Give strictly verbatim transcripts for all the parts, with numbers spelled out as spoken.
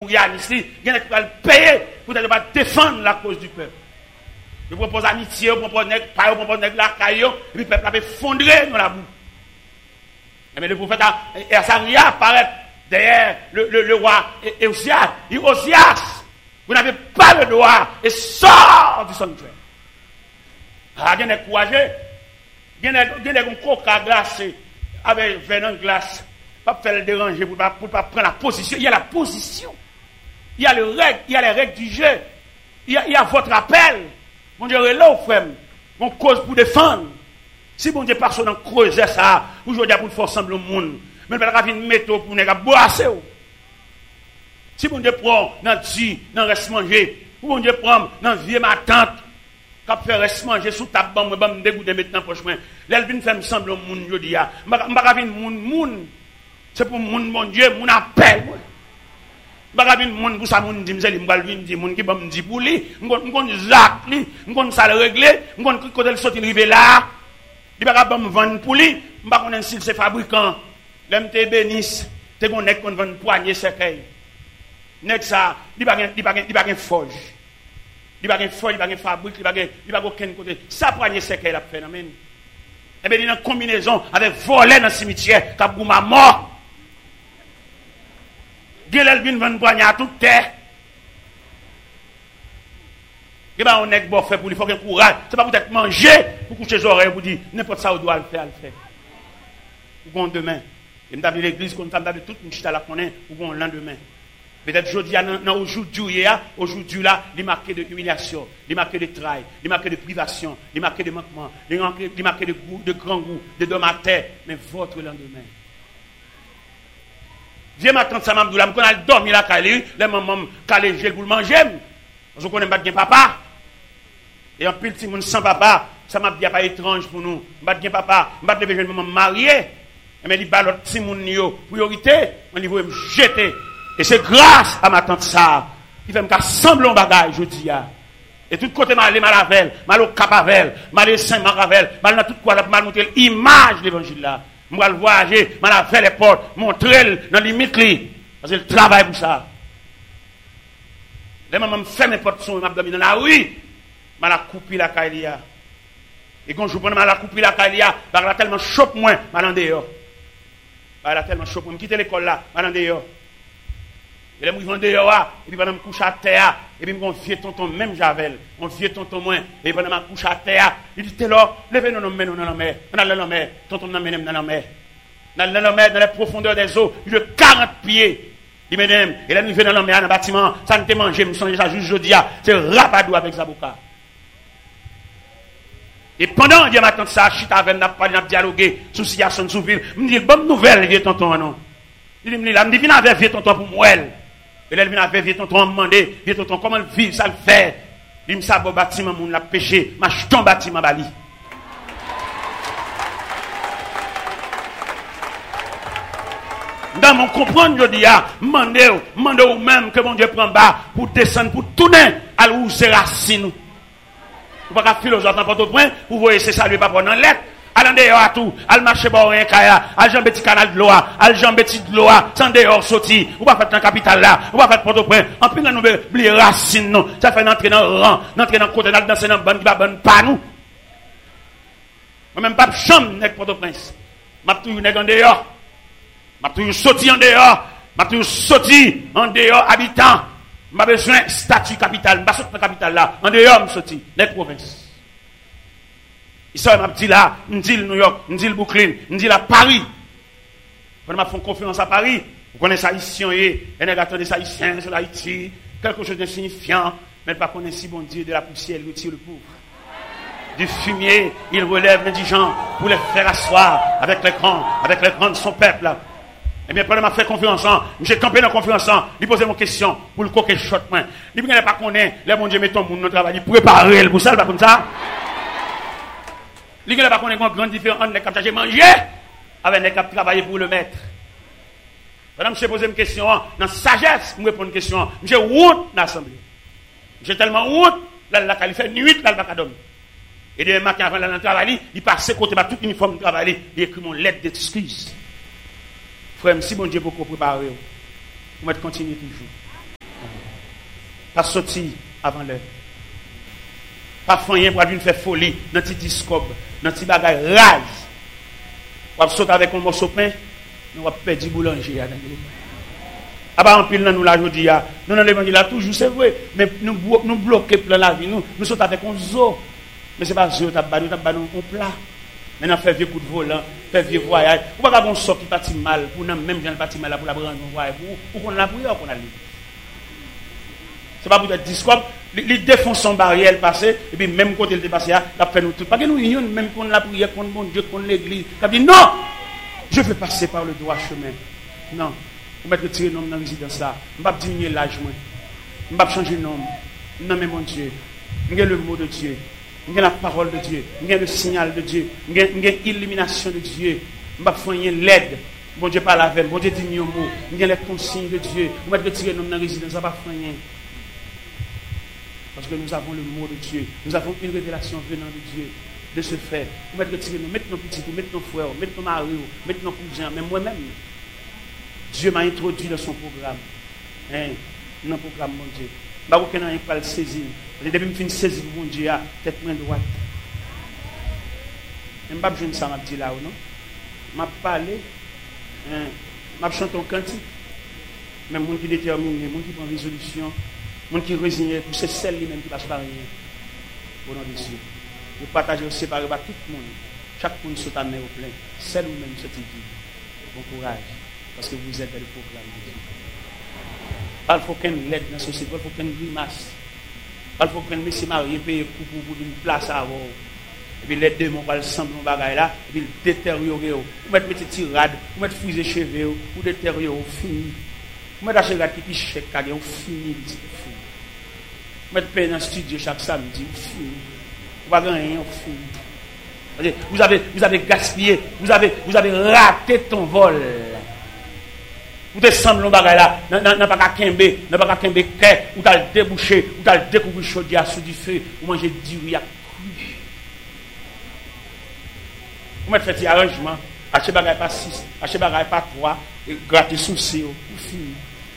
bourrianistes, il y a qui va le payer pour ne pas défendre la cause du peuple. Je propose amitié, je propose nèg pa, je propose nèg la caillou, et puis le peuple a effondré dans la boue. Mais le prophète Asaria apparaît derrière le, le, le roi Osias. Il dit Osias, vous n'avez pas le droit et sort du sanctuaire. Ah, il y a des courageux, il y a des coca glacés avec venin glace, pas faire le déranger pour ne pas, pas prendre la position. Il y a la position, il y a, le règle, il y a les règles du jeu, il y a, il y a votre appel. Mon Dieu, là, frère, mon cause pour défendre. Si bon Dieu personne dans creuser ça, aujourd'hui pour faire sembler au monde, mais pas venir mettre pour ne pas boire. Si bon Dieu prend dans dit, dans reste manger, ou bon Dieu prend dans vie ma tante, cap faire reste manger sous table bon, moi me dégoûter maintenant proche moi. Là vient faire sembler au monde aujourd'hui a. Pas pas venir monde monde. C'est pour monde mon Dieu, mon appel. Pas venir monde pour ça monde dit me va venir dire monde qui va me dire pour lui, m'gon m'gon zac lui, m'gon ça le régler, m'gon côté le sortir river là. Il va pas me vendre pour lui, je pas connais si c'est fabricant. L'aime te bénisse, te connais qu'on vend poignée cercueil. Nek ça, il va il va il va forge. Il va pas forge, il va fabrique, il va il va aucun côté. Ça poignée cercueil la phénomène. Et bien il y a une combinaison avec voler dans le cimetière, cap pour ma mort. Gel vient vendre poignée à toute terre. Et bien, on est bon fait pour lui, il faut qu'il y ait courage. Ce n'est pas pour être mangé, pour coucher les oreilles, pour dire, n'importe ça, on doit le faire, le faire. Ou bon demain. Et nous avons l'église, comme nous avons tout le monde, qu'on est, ou bon lendemain. Peut-être aujourd'hui, aujourd'hui, aujourd'hui, là, il est marqué de humiliation, il est marqué de travail, il est marqué de privation, il est marqué de manquement, il est marqué de goût, de grand goût, de dom à terre, mais votre lendemain. Viens ma tante, ça m'a dit, là, je vais dormir là, calé, les mamans, calé, j'ai pour le manger. Je ne connais pas de papa. Et en plus, si mon sans papa, ça m'a dit pas étrange pour nous. Je ne papa, je ne vais pas me marier. Mais il dit, si mon priorité, on va me jeter. Et c'est grâce à ma tante ça, qui fait me sembler un bagage, je dis. Et tout côté, mal mal avec, mal au capavel, mal saint maravel, mal dans tout quoi, mal montrer l'image de l'évangile là. Je vais le voyager, mal avec les portes, montrer dans les limite. Parce que je travaille pour ça. Les mamans me font mes portes, je m'abdomen dans la rue. Je la coupe la caïlia. Et quand je prends la coupe la caïlia, elle a tellement chope moi, je vais dehors. Elle a tellement chope moi, je quitte l'école là, je vais dehors. Et là, je vais dehors, et puis pendant que je couche à terre, et puis je me vieux tonton, même Javel, mon vieux tonton moins, et pendant que je couche à terre, il dit, t'es là, levez-nous dans la mer, dans la mer, tonton dans la mer, dans la mer, dans la mer, dans la profondeur des eaux, il de quarante pieds. Il mesdames, et là, nous venons dans le bâtiment, ça ne te mange, je me sens déjà juste jeudi, c'est rapadou avec Zaboka. Et pendant que je m'attends ça, je suis avec n'a pas dialogué sur la situation de ville. Je me dis, bonne nouvelle, vieux tonton, non. Il me dit, là, je me dis, viens avec vieux tonton pour moi. Et là, il vient avec vieux tonton, me demander, vieux tonton, comment vivre, ça le fait. Il me dit, ça, bon bâtiment, mon l'a péché, ma jeton bâtiment, bali. Dans mon comprendre, je dis, demandez, demandez même que mon Dieu prend bas pour descendre, pour tourner à où c'est racine. Vous ne pouvez pas philosophe dans votre point, vous voyez, c'est ça, lui, pas prendre en lettre. Allez dehors à tout, allez marcher par un kaya, allez jambe petit canal de l'eau, allez jambe petit de l'eau, sans dehors sorti, vous ne pouvez pas faire dans la capitale là, vous ne pouvez pas faire Port-au-Prince. En plus, nous oublions les racines, non. Ça fait entrer dans le rang, entrer dans le côté, dans le ban qui va ban pas nous. Moi-même, pas de chambre, n'est Port-au-Prince. Je suis toujours en dehors. Je suis toujours sorti en dehors. Je suis toujours sorti en dehors, habitant. Je n'ai besoin de statut capital. Je ne suis pas capital là. En dehors, je suis sorti. Les provinces. Ici, je dis là, je dis New York, je dis Brooklyn, je dis là Paris. Quand je fais confiance à Paris, vous connaissez ça ici, et les attendent ça ici, sur Haïti, quelque chose d'insignifiant, mais pas connaître si bon Dieu de la poussière, il retire le pauvre. Du fumier, il relève l'indigent pour les faire asseoir avec les grands, avec les grands de son peuple. Là. Eh bien, pendant que je fais confiance en, j'ai campé dans confiance en, il pose mon question pour le coquet shot. Il ne pas connaître, les bon Dieu met ton monde dans le travail, il prépare pour ça, pas comme ça. Il ne pas connaître une grande différence entre les cap de manger avec les cap travailler pour le maître. Madame, je pose une question, dans sagesse, je réponds une question. J'ai honte dans l'assemblée. J'ai tellement honte, là, la qualifié nuit, là, le bac à dormir. Et demain matin, avant d'aller dans le travail, il passe côté de tout uniforme de travail, il écrit mon lettre d'excuse. Frère, si bon Dieu peut préparer, vous mettez continuer toujours. pas sorti avant l'heure. Pas faire pour aller faire folie dans petit discobe, dans petit bagage rage. Ou sauter avec un morceau de pain, nous va perdre du boulanger. Ah bah en pile nous la jodi a, nous dans l'évangile là toujours c'est vrai, mais nous nous bloquer plein la vie, nous nous sautons avec un zoo. Mais c'est pas zoo, t'as pas nous t'as pas nous un plat. Maintenant faire vieux coup de volant, faire vieux voyage. Ou pas qu'on sort qui parti mal pour nous même gens parti mal pour la prendre un voyage pour qu'on la prière qu'on a libre. C'est pas pour être discours, les défonce son barrière passé et puis même côté le dépassé là, la fait nous tout. Pas que nous unions même qu'on la prière contre bon Dieu, contre l'église. Ça dit non, je vais passer par le droit chemin. Non. Vous mettez retirer nom dans la résidence là. Je ne vais pas diminuer l'âge. Je ne vais pas changer de nom. Non, mais mon Dieu. J'ai le mot de Dieu. J'ai la parole de Dieu. J'ai le signal de Dieu. J'ai l'illumination de Dieu. Je ne vais pas faire l'aide. Bon Dieu parle avec. Bon Dieu dit un mot. J'ai les consignes de Dieu. Vous mettez retirer nom dans la résidence. Je ne vais pas faire rien. Parce que nous avons le mot de Dieu. Nous avons une révélation venant de Dieu. De ce fait. Vous mettez retirer nous. Mettez nos petits, mettez nos frères, mettez nos maris, mettez nos cousins, même moi-même. Dieu m'a introduit dans son programme. Hein? Dans le programme, mon Dieu. Je ne sais pas le saisir. Depuis que je finis de saisir, mon Dieu, tête moins droite. Je ne sais pas si ça m'a dit là ou non. Je m'a parlé. Je m'a chanté un cantique. Même les gens qui déterminent, les gens qui prennent résolution, les gens qui résignent, c'est celle lui-même qui passe par rien. Au nom de Dieu. Je partage aussi par tout le monde. Chaque monde se met au plein. Celle ou même cette vie. Bon courage. Parce que vous êtes dans le programme de Dieu. Il faut qu'un l'aide dans la société, il faut qu'un grimace. Il faut qu'un monsieur marié paye pour une place à avoir. Et puis les démons vont ensemble dans le bagage là, et puis détériorer. Vous mettez des tirades, vous mettez fusées cheveux, vous détériorer, fini. Vous mettez des cheveux qui pichent chaque année, vous fini. Vous mettez paye dans le studio chaque samedi, vous fini. Vous n'avez rien, vous fini. Vous avez, vous avez gaspillé, vous avez, vous avez raté ton vol. Vous te semblez dans bagay là, n'a pas qu'à kembe, n'a pas qu'à kembe kè, ou t'as débouché, ou t'as découvert chaudière sous du feu, ou manger du riz à cru. Vous mettez fait arrangement, acheter bagay pas six, acheter bagay pas trois, et gratter souci, ou fini.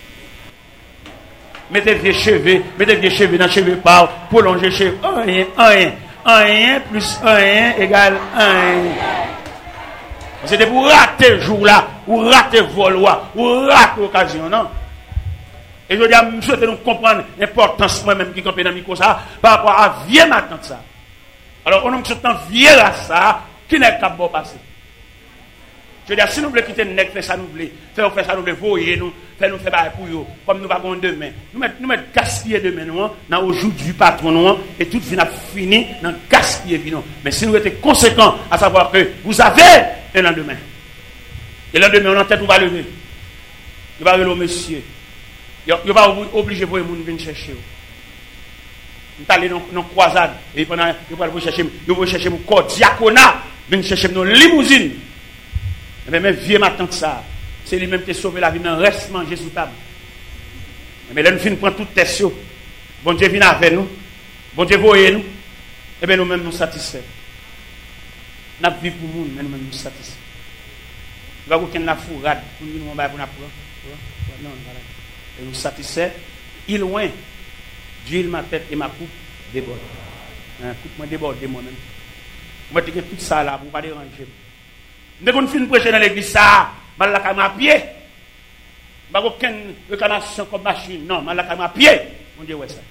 Mettez vieux cheveux, mettez vieux cheveux dans cheveux par, prolonger cheveux, un, un, un plus un égale un. C'était pour rater le jour là, ou rater le vol, ou rater l'occasion, non? Et je dis à M. souhaite nous comprendre l'importance moi-même qui campait dans le micro ça, par rapport à vieux matin ça. Alors, on a un vieux là ça, qui n'est pas bon passé. Je dis, si nous voulons quitter le nec, faire ça nous voulons, faire ça nous voulons, voyer nous, faire nous faire pour eux, comme nous avons demain. Nous mettons nous mettre gaspiller demain, nous, dans le jour du patron, nous, et tout vient fini dans gaspiller, nous. Mais si nous étions conséquents, à savoir que vous avez un lendemain. Et le lendemain, on a tête, on va lever. Il va lever monsieur. Il va obliger pour les gens de venir chercher. Nous allons aller dans une croisade, et pendant, il va chercher, il va chercher mon corps diaconat, venir chercher nos limousines. Mais même vieux ma tante ça, c'est lui-même qui a sauvé la vie dans le reste manger sous table. Mais là, nous finissons prendre toute tête. Bon Dieu vient avec nous. Bon Dieu voyez nous. Et bien nous-mêmes nous satisfaits. Nous avons vu pour nous, mais nous-mêmes nous satisfaits. Nous avons aucune la fourrade pour nous, nous avons non, voilà. Et nous satisfaits. Il loin, d'huile ma tête et ma coupe déborde. Hein, coupe moi déborde moi-même. Moi, je vais tout ça là pour ne pas déranger. Dès qu'on finit de prêcher dans l'église, ça, je vais la à pied. Je n'ai aucune réclamation comme machine. Non, je vais la à pied. On dit, ouais, ça.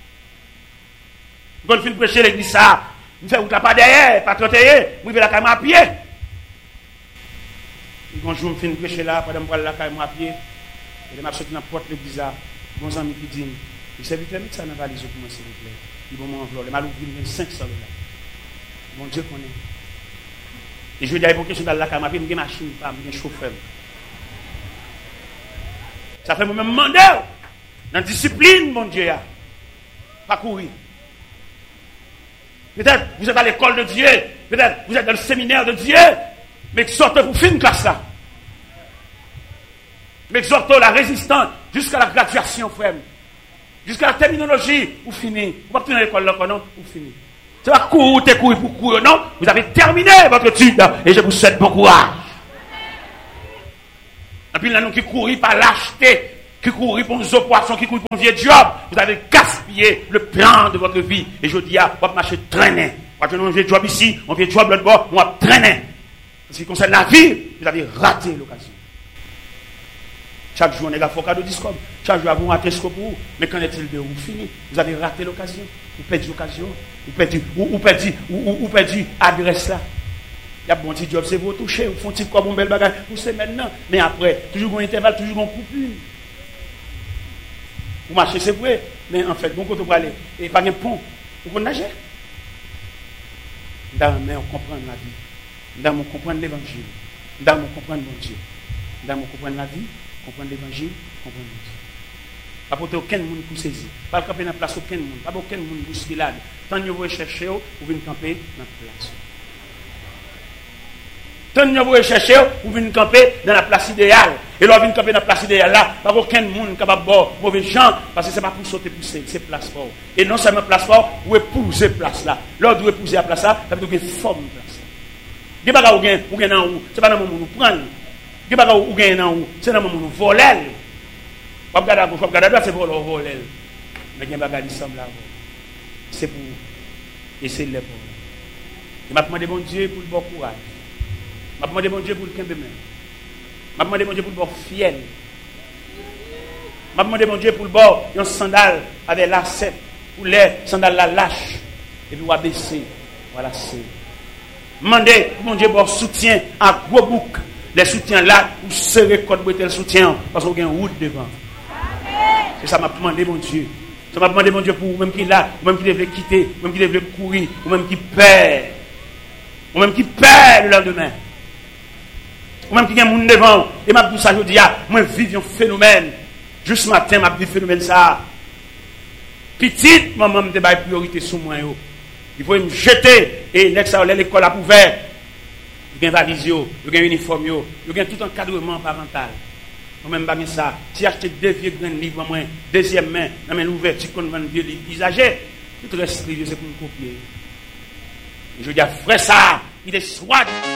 Dès qu'on finit de prêcher dans l'église, ça, je fais pas derrière, pas trotter, je vais la à pied. Quand je finis de prêcher là, pendant que je vais la à pied, et je marche dans la porte de l'église, mon ami qui dit, le serviteur, mettez ça dans la valise pour moi, s'il vous plaît. Ils vont m'envoyer. Les malous viennent cinq cents dollars. Mon Dieu connaît. Et je veux dire, pour question dans la caméra, je n'ai pas de machine, je n'ai pas de chauffeur. Ça fait moi-même demander dans la discipline, mon Dieu. Pas courir. Peut-être vous êtes à l'école de Dieu, peut-être vous êtes dans le séminaire de Dieu, mais sortez pour finir classe là. Mais sortez la résistance jusqu'à la graduation, frère. Jusqu'à la terminologie, vous finissez. Vous ne pouvez pas tenir l'école là, non? Vous finissez. C'est pas courir, t'es courir pour courir, non? Vous avez terminé votre étude et je vous souhaite bon courage. Et puis là, nous qui courir par lâcheté, qui courent pour un poisson, qui courent pour un vieux job. Vous avez gaspillé le plan de votre vie. Et je dis, ah, vous marcher traîner. Quand on a un vieux job ici, un vieux job l'autre bord, on va traîner. En ce qui concerne la vie, vous avez raté l'occasion. Chaque jour, on est là, faut cadeau discours. Chaque jour, vous ratez ce pour vous. Mais qu'en est-il de vous fini? Vous avez raté l'occasion. Vous perdu l'occasion. Vous perdu, ou, ou perdu, ou, ou, ou perdu adresse là. Il y a bon petit job, c'est vous toucher. Vous font petit comme un bel bagage. Vous c'est maintenant. Mais après, toujours un intervalle, toujours un coupure. Vous marchez, c'est vrai. Mais en fait, bon côté pour aller. Et pas un pont. Vous pouvez nager. Dans mais on comprend la vie. Dans on comprend l'évangile. Dans on comprend mon Dieu. Dans on comprend la vie. Comprendre l'évangile, comprendre Dieu. Pas pour aucun monde pour saisir. Pas camper dans la place aucun monde. Pas aucun monde pour se là. Tant que vous cherchez, vous venez camper dans la place. Tant que vous cherchez, vous venez camper dans la place idéale. Et là, vous venez camper dans la place idéale là. Pas aucun monde capable de boire mauvais gens. Parce que ce n'est pas pour sauter pour c'est place fort. Et non seulement place fort, vous épouser place là. Là, vous épouser la place là, ça veut dire que forme place là. Des bagages vous gagnez, vous gagnez en haut. Ce n'est pas dans le moment où vous prenez. Qui va ou gagner dans où c'est dans mon voler pas regarder à gauche pas regarder à droite c'est voler voler mais il y a bagage qui semble là c'est pour et c'est le pour il m'a demandé bon Dieu pour le bon courage m'a demandé bon Dieu pour le camp de main m'a demandé bon Dieu pour le bon fiel m'a demandé bon Dieu pour le bon un sandal avec lacet pour les sandales la lâche et puis va baisser voilà c'est demander bon Dieu pour soutien à gros bouc. Les soutiens là, pour serrer code pour le soutien, parce qu'on a une route devant. C'est ça m'a demandé mon Dieu. Ça m'a demandé mon Dieu pour même qui là, ou même qui devait quitter, ou même qui devait courir, ou même qui perd, ou même qui perd le lendemain. Ou même qui a un monde devant. Et m'a dit ça, je dis, ah, moi vive un phénomène. Juste ce matin, m'a dit phénomène ça. Petite, maman me dit priorité sur moi. Il faut me jeter et l'école a ouvert. Il y a une valise, il y a un uniforme, il y a tout encadrement parental. Moi-même, je ça. Si acheter deux vieux grands livres, moi, deuxième main, dans une ouverture qu'on vend vieux livres usagés, tout reste c'est pour me copier. Et je dis, frère, ça, il est soit.